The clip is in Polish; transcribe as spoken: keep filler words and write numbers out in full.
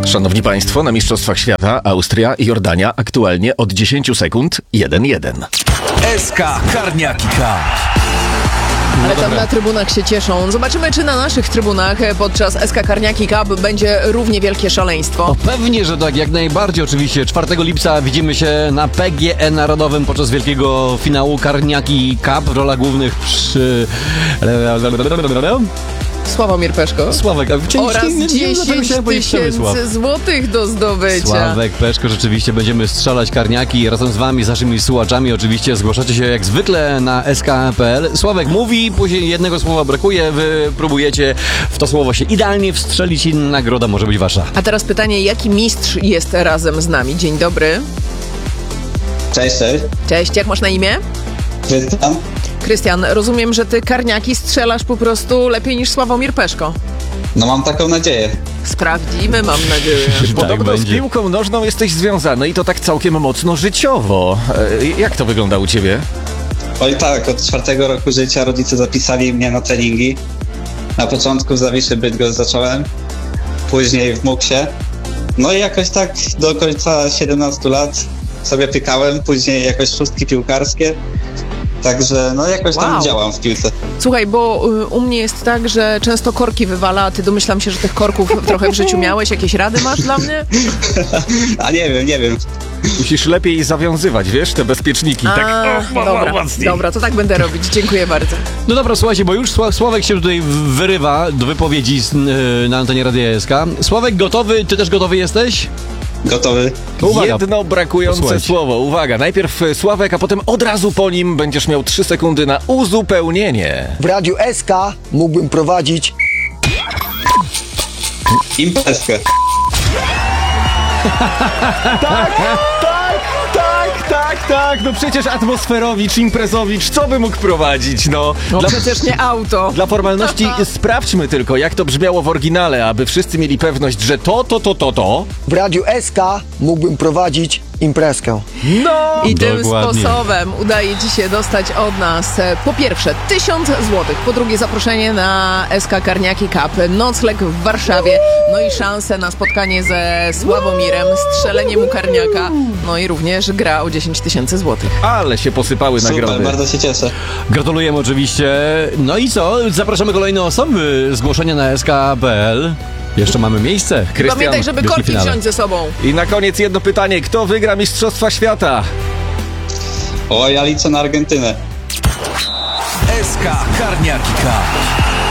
Szanowni Państwo, na Mistrzostwach Świata Austria i Jordania aktualnie od dziesięć sekund jeden jeden. S K Karniaki Cup. Ale tam na trybunach się cieszą. Zobaczymy, czy na naszych trybunach podczas S K Karniaki Cup będzie równie wielkie szaleństwo. O, pewnie, że tak, jak najbardziej oczywiście. czwartego lipca widzimy się na P G E Narodowym podczas wielkiego finału Karniaki Cup. W rolach głównych przy... Sławomir Peszko. Sławek, a w oraz dziesięć tysięcy złotych do zdobycia. Sławek Peszko, rzeczywiście będziemy strzelać karniaki razem z wami, z naszymi słuchaczami. Oczywiście zgłaszacie się jak zwykle na S K kropka P L. Sławek mówi, później jednego słowa brakuje, wy próbujecie w to słowo się idealnie wstrzelić i nagroda może być wasza. A teraz pytanie, jaki mistrz jest razem z nami? Dzień dobry. Cześć, cześć. Cześć, jak masz na imię? Krystian. Krystian, rozumiem, że ty karniaki strzelasz po prostu lepiej niż Sławomir Peszko. No mam taką nadzieję. Sprawdzimy, mam nadzieję. Podobno tak z piłką nożną jesteś związany i to tak całkiem mocno życiowo. E, Jak to wygląda u ciebie? Oj tak, od czwartego roku życia rodzice zapisali mnie na treningi. Na początku w Zawiszy Bydgoszcz zacząłem, później w Muksie. No i jakoś tak do końca siedemnastu lat sobie pykałem, później jakoś szóstki piłkarskie. Także no jakoś tam Wow. działam w piłce. Słuchaj, bo y, u mnie jest tak, że często korki wywala, a ty domyślam się, że tych korków trochę w życiu miałeś. Jakieś rady masz dla mnie? A nie wiem, nie wiem. Musisz lepiej zawiązywać, wiesz, te bezpieczniki. A, tak. O, dobra, mocniej. dobra, to tak będę robić. Dziękuję bardzo. No dobra, słuchajcie, bo już Sła- Sławek się tutaj wyrywa do wypowiedzi z, yy, na antenie Radia S K. Sławek gotowy? Ty też gotowy jesteś? Gotowy? Uwaga. Jedno brakujące Posłuchajcie. słowo. Uwaga, najpierw Sławek, a potem od razu po nim będziesz miał trzy sekundy na uzupełnienie. W Radiu S K mógłbym prowadzić Imprezkę. Tak, tak, tak, tak. No przecież atmosferowicz, imprezowicz, co by mógł prowadzić, no. No Dla, przecież nie auto. dla formalności sprawdźmy tylko, jak to brzmiało w oryginale, aby wszyscy mieli pewność, że to, to, to, to, to. w Radiu S K mógłbym prowadzić imprezkę. No! I tym Dokładnie. sposobem udaje ci się dostać od nas e, po pierwsze tysiąc złotych, po drugie zaproszenie na S K Karniaki Cup, nocleg w Warszawie, no i szansę na spotkanie ze Sławomirem, strzelenie mu karniaka, no i również gra o dziesięć tysięcy złotych. Ale się posypały Super, nagrody. bardzo się cieszę. Gratulujemy oczywiście. No i co? Zapraszamy kolejne osoby. Zgłoszenia na S K kropka P L. Jeszcze mamy miejsce. Krystian, Pamiętaj, żeby wielki korki finale. wziąć ze sobą. I na koniec jedno pytanie. Kto wygra Mistrzostwa Świata? O, ja liczę na Argentynę. S K Karniaki Cup.